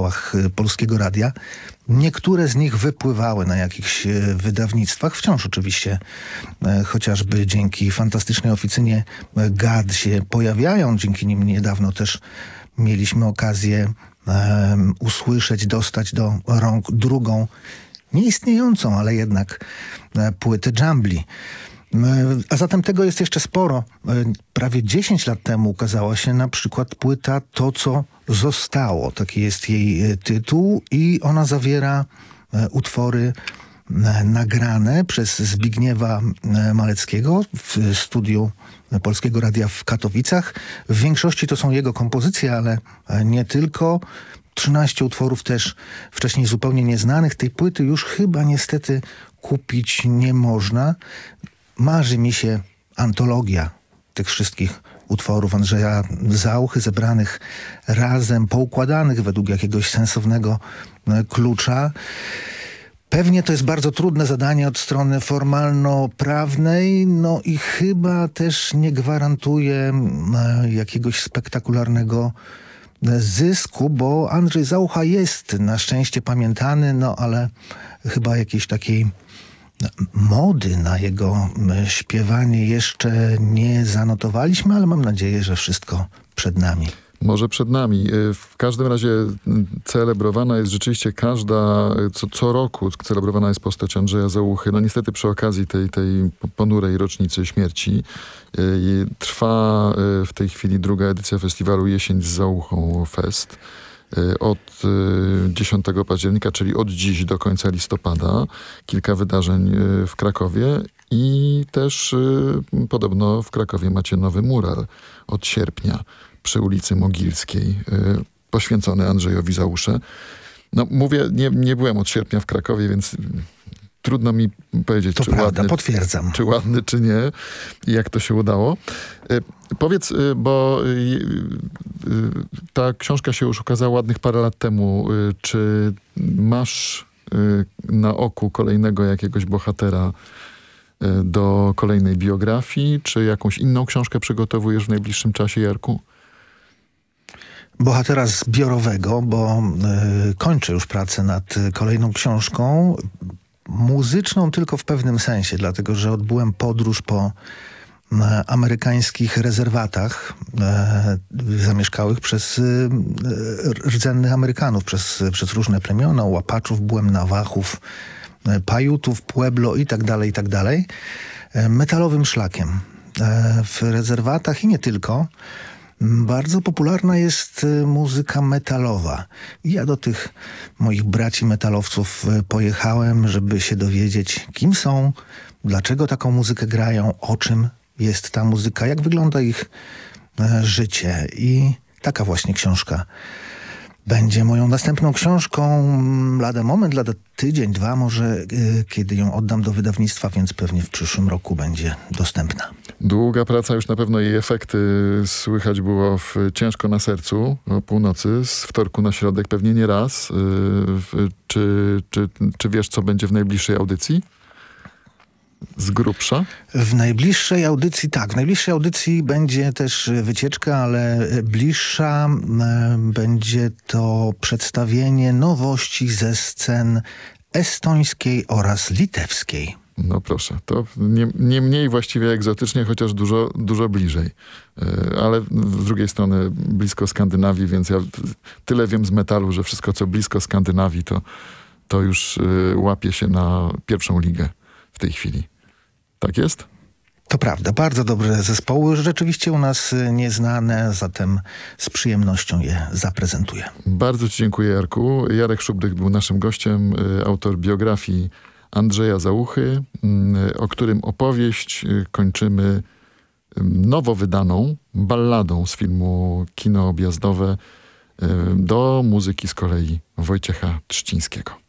kanałach Polskiego Radia. Niektóre z nich wypływały na jakichś wydawnictwach, wciąż oczywiście, chociażby dzięki fantastycznej oficynie GAD się pojawiają. Dzięki nim niedawno też mieliśmy okazję usłyszeć, dostać do rąk drugą, nieistniejącą, ale jednak płytę Jumbly. A zatem tego jest jeszcze sporo. Prawie 10 lat temu ukazała się na przykład płyta To, co zostało. Taki jest jej tytuł i ona zawiera utwory nagrane przez Zbigniewa Maleckiego w studiu Polskiego Radia w Katowicach. W większości to są jego kompozycje, ale nie tylko. 13 utworów też wcześniej zupełnie nieznanych. Tej płyty już chyba niestety kupić nie można. Marzy mi się antologia tych wszystkich utworów Andrzeja Zauchy, zebranych razem, poukładanych według jakiegoś sensownego klucza. Pewnie to jest bardzo trudne zadanie od strony formalno-prawnej, no i chyba też nie gwarantuje jakiegoś spektakularnego zysku, bo Andrzej Zaucha jest na szczęście pamiętany, no ale chyba jakiejś takiej mody na jego śpiewanie jeszcze nie zanotowaliśmy, ale mam nadzieję, że wszystko przed nami. Może przed nami. W każdym razie celebrowana jest rzeczywiście co roku celebrowana jest postać Andrzeja Zauchy. No niestety przy okazji tej ponurej rocznicy śmierci trwa w tej chwili druga edycja festiwalu Jesień z Zauchą Fest. Od 10 października, czyli od dziś do końca listopada, kilka wydarzeń w Krakowie i też podobno w Krakowie macie nowy mural od sierpnia przy ulicy Mogilskiej, poświęcony Andrzejowi Zausze. No mówię, nie byłem od sierpnia w Krakowie, więc trudno mi powiedzieć, to czy prawda, ładny, potwierdzam. Czy ładny, czy nie i jak to się udało. Powiedz, bo ta książka się już ukazała ładnych parę lat temu. Czy masz na oku kolejnego jakiegoś bohatera do kolejnej biografii? Czy jakąś inną książkę przygotowujesz w najbliższym czasie, Jarku? Bohatera zbiorowego, bo kończę już pracę nad kolejną książką. Muzyczną tylko w pewnym sensie, dlatego że odbyłem podróż po amerykańskich rezerwatach zamieszkałych przez rdzennych Amerykanów, przez różne plemiona, Łapaczów, byłem Nawachów, Pajutów, Pueblo i tak dalej, metalowym szlakiem. W rezerwatach i nie tylko bardzo popularna jest muzyka metalowa. Ja do tych moich braci metalowców pojechałem, żeby się dowiedzieć, kim są, dlaczego taką muzykę grają, o czym jest ta muzyka, jak wygląda ich życie. I taka właśnie książka będzie moją następną książką. Lada moment, lada tydzień, dwa może, kiedy ją oddam do wydawnictwa, więc pewnie w przyszłym roku będzie dostępna. Długa praca, już na pewno jej efekty słychać było ciężko na sercu o północy, z wtorku na środek, pewnie nie raz. Czy wiesz, co będzie w najbliższej audycji? Z grubsza? W najbliższej audycji, tak. W najbliższej audycji będzie też wycieczka, ale bliższa będzie to przedstawienie nowości ze scen estońskiej oraz litewskiej. No proszę, to nie mniej właściwie egzotycznie, chociaż dużo bliżej. Ale z drugiej strony blisko Skandynawii, więc ja tyle wiem z metalu, że wszystko co blisko Skandynawii to już łapie się na pierwszą ligę w tej chwili. Tak jest? To prawda, bardzo dobre zespoły, rzeczywiście u nas nieznane, zatem z przyjemnością je zaprezentuję. Bardzo ci dziękuję, Jarku. Jarek Szubryk był naszym gościem, autor biografii Andrzeja Zauchy, o którym opowieść kończymy nowo wydaną balladą z filmu Kino Objazdowe do muzyki z kolei Wojciecha Trzcińskiego.